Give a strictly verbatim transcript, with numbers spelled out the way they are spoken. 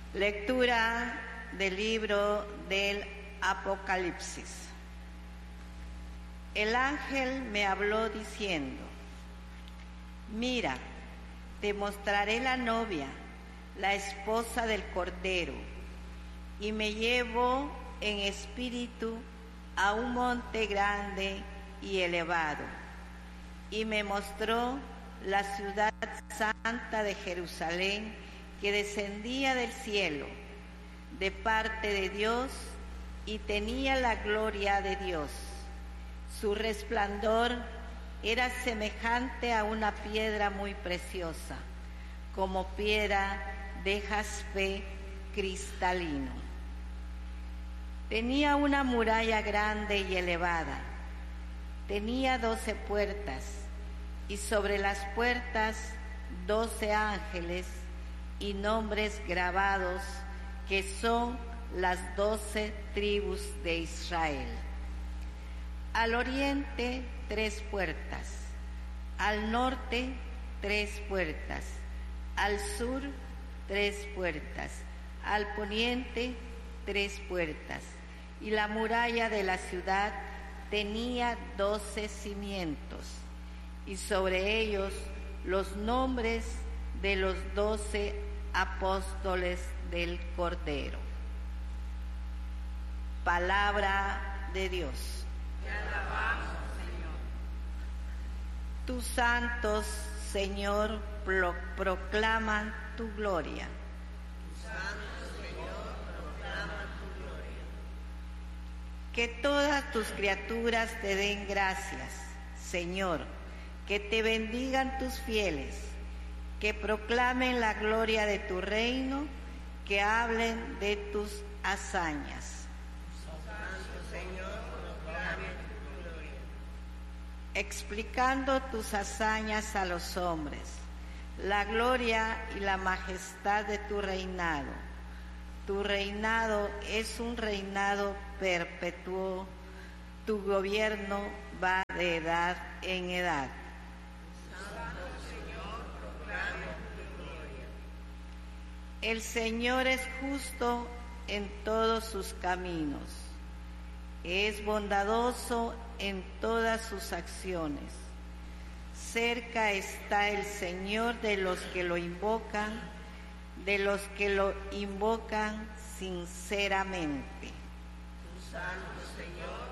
Lectura del libro del Apocalipsis. El ángel me habló diciendo: mira, te mostraré la novia, la esposa del Cordero. Y me llevó en espíritu a un monte grande y elevado, y me mostró la ciudad santa de Jerusalén, que descendía del cielo, de parte de Dios, y tenía la gloria de Dios. Su resplandor era semejante a una piedra muy preciosa, como piedra de jaspe cristalino. Tenía una muralla grande y elevada. Tenía doce puertas, y sobre las puertas doce ángeles y nombres grabados, que son las doce tribus de Israel. Al oriente, tres puertas; al norte, tres puertas; al sur, tres puertas; al poniente, tres puertas. Y la muralla de la ciudad tenía doce cimientos, y sobre ellos los nombres de los doce apóstoles del Cordero. Palabra de Dios. Te alabamos, Señor. Tus santos, Señor, pro- proclaman tu gloria. Tus santos, Señor, proclaman tu gloria. Que todas tus criaturas te den gracias, Señor, que te bendigan tus fieles, que proclamen la gloria de tu reino, que hablen de tus hazañas. Santo Señor, proclamen tu gloria. Explicando tus hazañas a los hombres, la gloria y la majestad de tu reinado. Tu reinado es un reinado perpetuo, tu gobierno va de edad en edad. El Señor es justo en todos sus caminos, es bondadoso en todas sus acciones. Cerca está el Señor de los que lo invocan, de los que lo invocan sinceramente. Tu santo Señor,